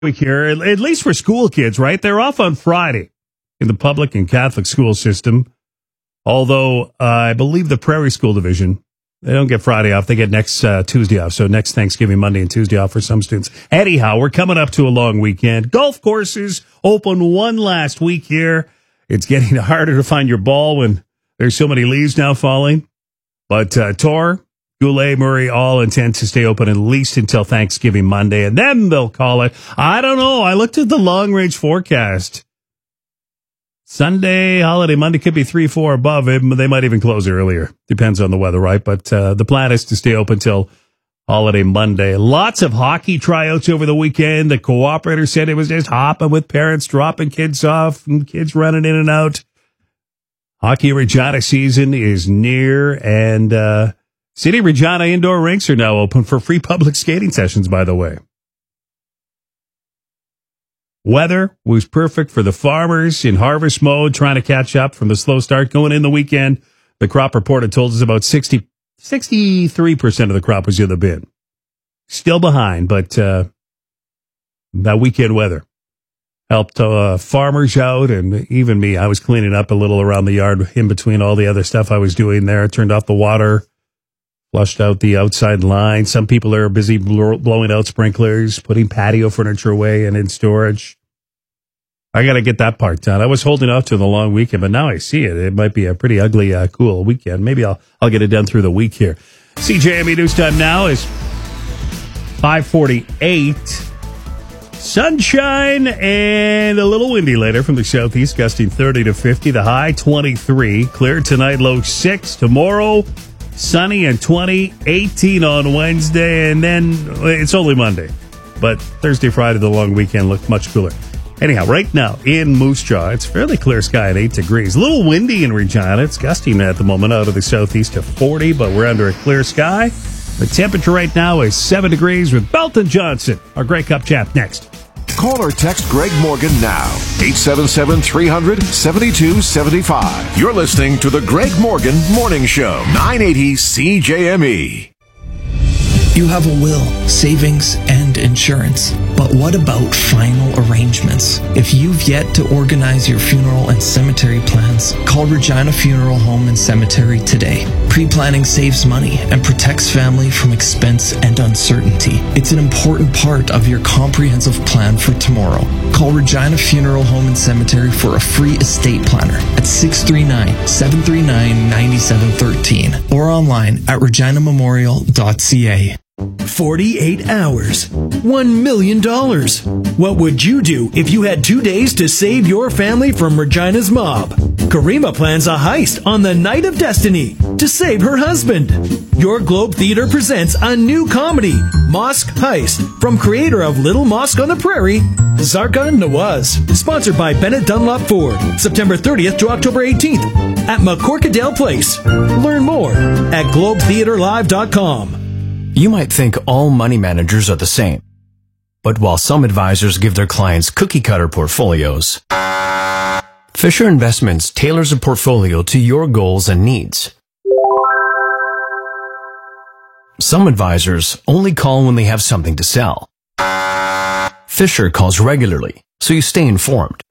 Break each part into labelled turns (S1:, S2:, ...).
S1: week here, at least for school kids, right? They're off on Friday in the public and Catholic school system. Although I believe the Prairie School Division, they don't get Friday off. They get next Tuesday off. So next Thanksgiving, Monday and Tuesday off for some students. Anyhow, we're coming up to a long weekend. Golf courses open one last week here. It's getting harder to find your ball when there's so many leaves now falling. But Tor, Goulet, Murray all intend to stay open at least until Thanksgiving Monday, and then they'll call it. I don't know. I looked at the long-range forecast. Sunday, holiday, Monday could be 3-4 above it. They might even close earlier. Depends on the weather, right? But the plan is to stay open till holiday Monday. Lots of hockey tryouts over the weekend. The cooperator said it was just hopping with parents dropping kids off and kids running in and out. Hockey Regina season is near, and City Regina indoor rinks are now open for free public skating sessions, by the way. Weather was perfect for the farmers in harvest mode, trying to catch up from the slow start going in the weekend. The crop report had told us about 63% of the crop was in the bin. Still behind, but that weekend weather helped farmers out, and even me. I was cleaning up a little around the yard in between all the other stuff I was doing there. Turned off the water, flushed out the outside line. Some people are busy blowing out sprinklers, putting patio furniture away and in storage. I got to get that part done. I was holding off to the long weekend, but now I see it. It might be a pretty ugly, cool weekend. Maybe I'll get it done through the week here. CJME News Time now is 5:48. Sunshine and a little windy later from the southeast, gusting 30 to 50. The high 23. Clear tonight, low 6. Tomorrow, sunny and 20. 18 on Wednesday, and then it's only Monday. But Thursday, Friday, the long weekend look much cooler. Anyhow, right now in Moose Jaw, it's fairly clear sky at 8 degrees. A little windy in Regina. It's gusting at the moment out of the southeast to 40, but we're under a clear sky. The temperature right now is 7 degrees with Belton Johnson, our Grey Cup champ, next.
S2: Call or text Greg Morgan now. 877-300-7275. You're listening to the Greg Morgan Morning Show. 980 CJME.
S3: You have a will, savings, and insurance. But what about final arrangements? If you've yet to organize your funeral and cemetery plans, call Regina Funeral Home and Cemetery today. Pre-planning saves money and protects family from expense and uncertainty. It's an important part of your comprehensive plan for tomorrow. Call Regina Funeral Home and Cemetery for a free estate planner at 639-739-9713 or online at reginamemorial.ca.
S4: 48 hours. $1 million. What would you do if you had 2 days to save your family from Regina's mob? Karima plans a heist on the Night of Destiny to save her husband. Your Globe Theater presents a new comedy, Mosque Heist, from creator of Little Mosque on the Prairie, Zarka Nawaz. Sponsored by Bennett Dunlop Ford. September 30th to October 18th at McCorkadale Place. Learn more at globetheaterlive.com.
S5: You might think all money managers are the same. But while some advisors give their clients cookie-cutter portfolios, Fisher Investments tailors a portfolio to your goals and needs. Some advisors only call when they have something to sell. Fisher calls regularly, so you stay informed.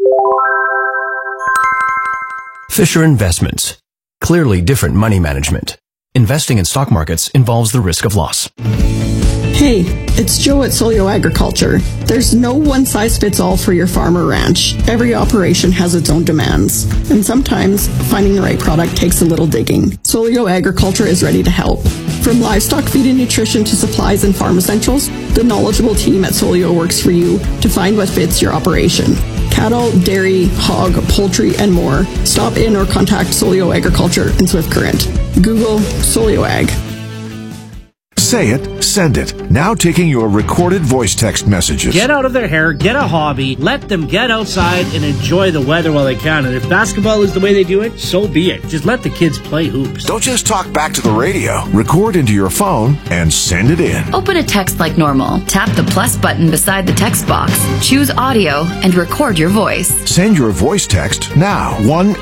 S5: Fisher Investments. Clearly different money management. Investing in stock markets involves the risk of loss.
S6: Hey, it's Joe at Solio Agriculture. There's no one-size-fits-all for your farm or ranch. Every operation has its own demands, and sometimes finding the right product takes a little digging. Solio Agriculture is ready to help. From livestock feed and nutrition to supplies and farm essentials, the knowledgeable team at Solio works for you to find what fits your operation. Cattle, dairy, hog, poultry, and more. Stop in or contact Solio Agriculture in Swift Current. Google Solio Ag.
S2: Say it, send it. Now taking your recorded voice text messages.
S7: Get out of their hair, get a hobby, let them get outside and enjoy the weather while they can. And if basketball is the way they do it, so be it. Just let the kids play hoops.
S2: Don't just talk back to the radio. Record into your phone and send it in.
S8: Open a text like normal. Tap the plus button beside the text box. Choose audio and record your voice.
S2: Send your voice text now.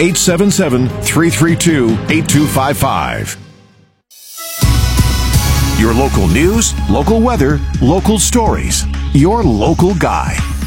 S2: 1-877-332-8255. Your local news, local weather, local stories. Your local guy.